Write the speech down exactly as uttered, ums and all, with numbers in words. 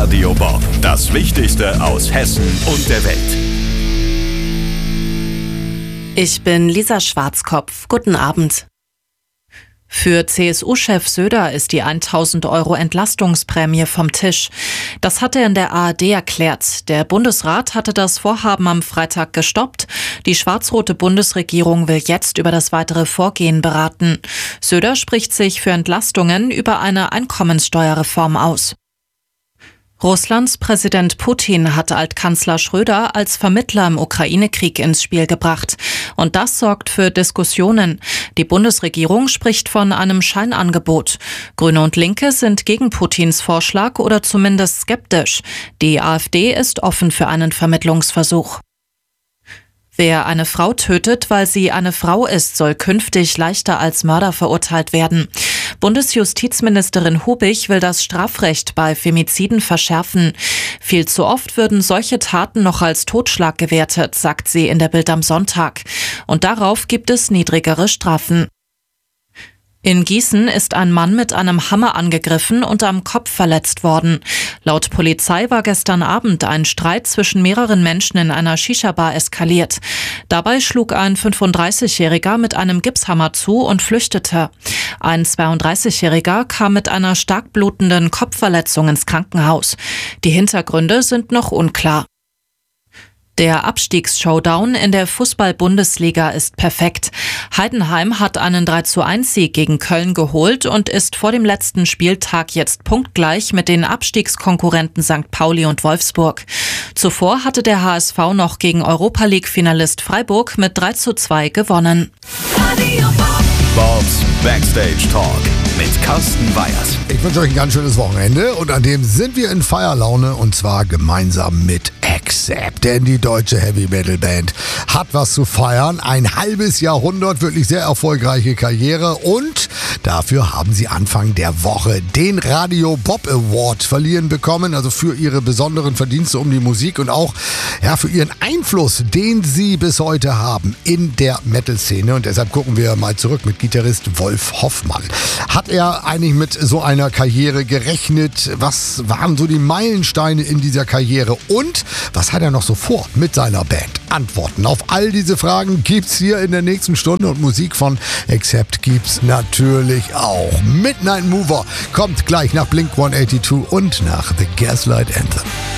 Radio Bob. Das Wichtigste aus Hessen und der Welt. Ich bin Lisa Schwarzkopf. Guten Abend. Für C S U-Chef Söder ist die tausend Euro Entlastungsprämie vom Tisch. Das hat er in der A R D erklärt. Der Bundesrat hatte das Vorhaben am Freitag gestoppt. Die schwarz-rote Bundesregierung will jetzt über das weitere Vorgehen beraten. Söder spricht sich für Entlastungen über eine Einkommenssteuerreform aus. Russlands Präsident Putin hat Altkanzler Schröder als Vermittler im Ukraine-Krieg ins Spiel gebracht. Und das sorgt für Diskussionen. Die Bundesregierung spricht von einem Scheinangebot. Grüne und Linke sind gegen Putins Vorschlag oder zumindest skeptisch. Die AfD ist offen für einen Vermittlungsversuch. Wer eine Frau tötet, weil sie eine Frau ist, soll künftig leichter als Mörder verurteilt werden. Bundesjustizministerin Hubig will das Strafrecht bei Femiziden verschärfen. Viel zu oft würden solche Taten noch als Totschlag gewertet, sagt sie in der Bild am Sonntag. Und darauf gibt es niedrigere Strafen. In Gießen ist ein Mann mit einem Hammer angegriffen und am Kopf verletzt worden. Laut Polizei war gestern Abend ein Streit zwischen mehreren Menschen in einer Shisha-Bar eskaliert. Dabei schlug ein fünfunddreißigjähriger mit einem Gipshammer zu und flüchtete. Ein zweiunddreißigjähriger kam mit einer stark blutenden Kopfverletzung ins Krankenhaus. Die Hintergründe sind noch unklar. Der Abstiegsshowdown in der Fußball-Bundesliga ist perfekt. Heidenheim hat einen drei zu eins Sieg gegen Köln geholt und ist vor dem letzten Spieltag jetzt punktgleich mit den Abstiegskonkurrenten Sankt Pauli und Wolfsburg. Zuvor hatte der H S V noch gegen Europa-League-Finalist Freiburg mit drei zu zwei gewonnen. Bobs Backstage Talk mit Carsten Weyers. Ich wünsche euch ein ganz schönes Wochenende und an dem sind wir in Feierlaune und zwar gemeinsam mit Accept, denn die deutsche Heavy Metal Band hat was zu feiern. Ein halbes Jahrhundert, wirklich sehr erfolgreiche Karriere und dafür haben sie Anfang der Woche den Radio Bob Award verliehen bekommen, also für ihre besonderen Verdienste um die Musik und auch ja, für ihren Einfluss, den sie bis heute haben in der Metal-Szene. Und deshalb gucken wir mal zurück mit Gitarrist Wolf Hoffmann. Hat er eigentlich mit so einer Karriere gerechnet? Was waren so die Meilensteine in dieser Karriere? Und was hat er noch so vor mit seiner Band? Antworten auf all diese Fragen gibt's hier in der nächsten Stunde und Musik von Accept gibt's natürlich auch. Midnight Mover kommt gleich nach Blink hundertzweiundachtzig und nach The Gaslight Anthem.